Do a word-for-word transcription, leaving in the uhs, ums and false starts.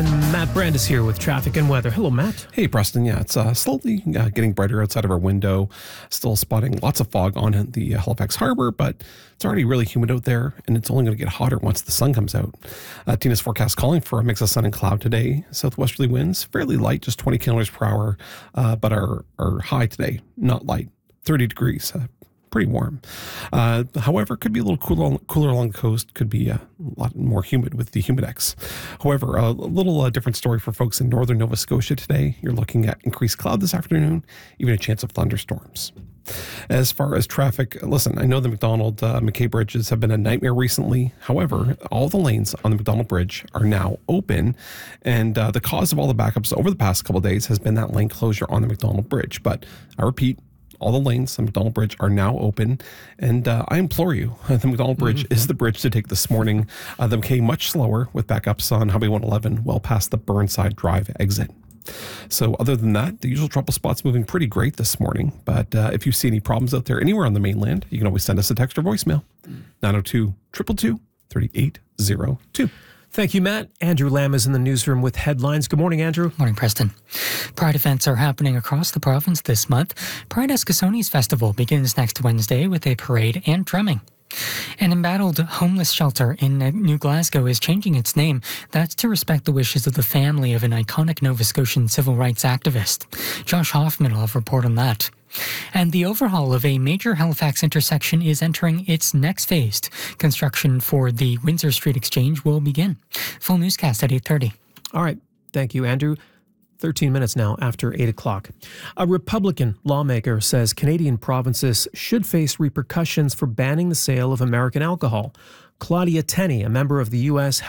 And Matt Brand is here with traffic and weather. Hello, Matt. Hey, Preston. Yeah, it's uh, slowly uh, getting brighter outside of our window. Still spotting lots of fog on the uh, Halifax Harbor, but it's already really humid out there, and it's only going to get hotter once the sun comes out. Uh, Tina's forecast calling for a mix of sun and cloud today. Southwesterly winds, fairly light, just twenty kilometers per hour, uh, but our, our high today, not light, thirty degrees. Uh, pretty warm. Uh, however, could be a little cooler, cooler along the coast, could be a lot more humid with the humidex. However, a little uh, different story for folks in northern Nova Scotia today. You're looking at increased cloud this afternoon, even a chance of thunderstorms. As far as traffic, listen, I know the McDonald uh, McKay bridges have been a nightmare recently. However, all the lanes on the McDonald Bridge are now open, and uh, the cause of all the backups over the past couple of days has been that lane closure on the McDonald Bridge. But I repeat, all the lanes on McDonald Bridge are now open, and uh, I implore you, the McDonald Bridge mm-hmm. is the bridge to take this morning. Uh, the McKay much slower with backups on Highway one eleven well past the Burnside Drive exit. So other than that, the usual trouble spot's moving pretty great this morning. But uh, if you see any problems out there anywhere on the mainland, you can always send us a text or voicemail, nine oh two, two two two, three eight oh two. Thank you, Matt. Andrew Lamb is in the newsroom with headlines. Good morning, Andrew. Morning, Preston. Pride events are happening across the province this month. Pride Eskasoni's Festival begins next Wednesday with a parade and drumming. An embattled homeless shelter in New Glasgow is changing its name. That's to respect the wishes of the family of an iconic Nova Scotian civil rights activist. Josh Hoffman will have a report on that. And the overhaul of a major Halifax intersection is entering its next phase. Construction for the Windsor Street Exchange will begin. Full newscast at eight thirty. All right. Thank you, Andrew. thirteen minutes now after eight o'clock. A Republican lawmaker says Canadian provinces should face repercussions for banning the sale of American alcohol. Claudia Tenney, a member of the U S